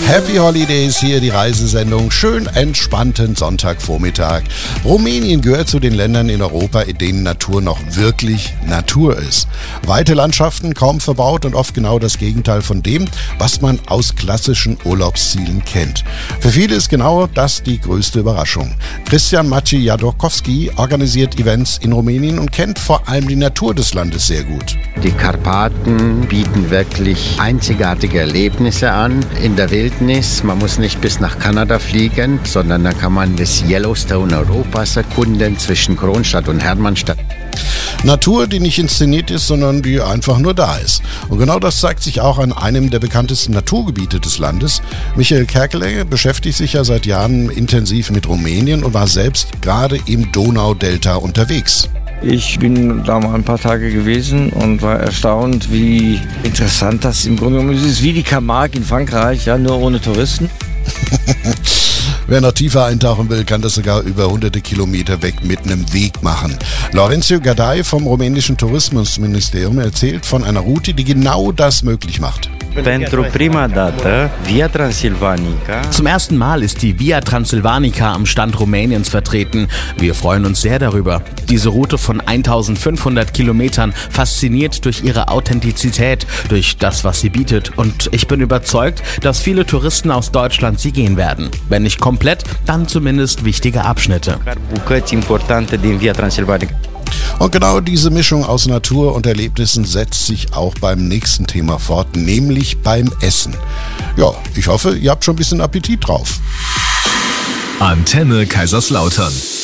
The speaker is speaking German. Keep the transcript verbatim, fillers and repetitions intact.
Happy Holidays, hier die Reisesendung. Schön entspannten Sonntagvormittag. Rumänien gehört zu den Ländern in Europa, in denen Natur noch wirklich Natur ist. Weite Landschaften, kaum verbaut und oft genau das Gegenteil von dem, was man aus klassischen Urlaubszielen kennt. Für viele ist genau das die größte Überraschung. Christian Maciej-Jadorkowski organisiert Events in Rumänien und kennt vor allem die Natur des Landes sehr gut. Die Karpaten bieten wirklich einzigartige Erlebnisse an in der Wildnis. Man muss nicht bis nach Kanada fliegen, sondern da kann man das Yellowstone Europas erkunden zwischen Kronstadt und Hermannstadt. Natur, die nicht inszeniert ist, sondern die einfach nur da ist. Und genau das zeigt sich auch an einem der bekanntesten Naturgebiete des Landes. Michael Kerkele beschäftigt sich ja seit Jahren intensiv mit Rumänien und war selbst gerade im Donaudelta unterwegs. Ich bin da mal ein paar Tage gewesen und war erstaunt, wie interessant das im Grunde genommen ist. Es ist wie die Camargue in Frankreich, ja, nur ohne Touristen. Wer noch tiefer eintauchen will, kann das sogar über hunderte Kilometer weg mit einem Weg machen. Laurențiu Gardai vom rumänischen Tourismusministerium erzählt von einer Route, die genau das möglich macht. Zum ersten Mal ist die Via Transsilvanica am Stand Rumäniens vertreten. Wir freuen uns sehr darüber. Diese Route von eintausendfünfhundert Kilometern fasziniert durch ihre Authentizität, durch das, was sie bietet. Und ich bin überzeugt, dass viele Touristen aus Deutschland sie gehen werden. Wenn nicht komplett, dann zumindest wichtige Abschnitte. Und genau diese Mischung aus Natur und Erlebnissen setzt sich auch beim nächsten Thema fort, nämlich beim Essen. Ja, ich hoffe, ihr habt schon ein bisschen Appetit drauf. Antenne Kaiserslautern.